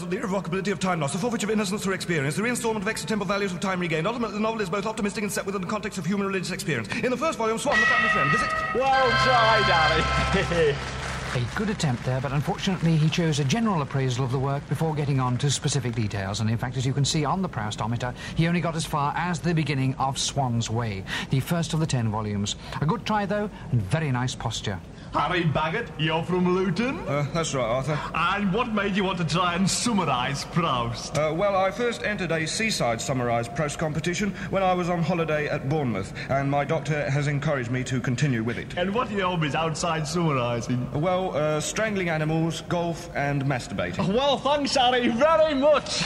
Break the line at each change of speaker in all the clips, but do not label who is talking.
of the irrevocability of time loss, the forfeiture of innocence through experience, the reinstalment of extra-temporal values of time regained. Ultimately, the novel is both optimistic and set within the context of human religious experience. In the first volume, Swan, the family friend, visits...
Well tried, Harry.
A good attempt there, but unfortunately he chose a general appraisal of the work before getting on to specific details, and in fact, as you can see on the Proustometer, he only got as far as the beginning of Swan's Way, the first of the 10 volumes. A good try, though, and very nice posture.
Harry Baggett, you're from Luton?
That's right, Arthur.
And what made you want to try and summarise Proust?
Well, I first entered a seaside summarised Proust competition when I was on holiday at Bournemouth, and my doctor has encouraged me to continue with it.
And what are your hobbies outside summarising?
Well, strangling animals, golf, and masturbating.
Well, thanks, Harry, very much.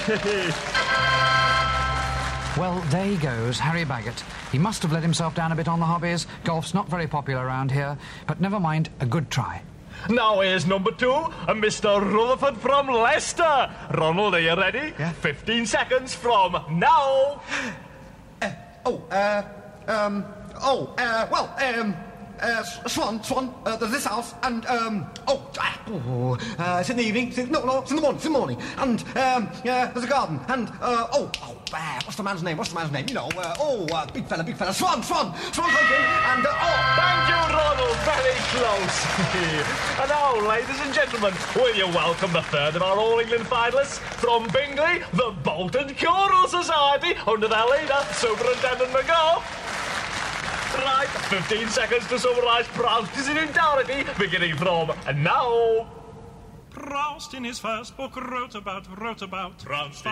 Well, there he goes, Harry Baggett. He must have let himself down a bit on the hobbies. Golf's not very popular around here, but never mind, a good try.
Now here's number 2, Mr. Rutherford from Leicester. Ronald, are you ready?
Yeah.
15 seconds from now.
Swan, there's this house, and, it's in the evening, it's in the morning, and, there's a garden, and, what's the man's name, you know, big fella, Swan hunting, and,
Thank you, Ronald, very close. And now, ladies and gentlemen, will you welcome the third of our All England finalists from Bingley, the Bolton Choral Society, under their leader, Superintendent McGough. Right, 15 seconds to summarise Proust in entirety, beginning from now.
Proust in his first book wrote about Proust.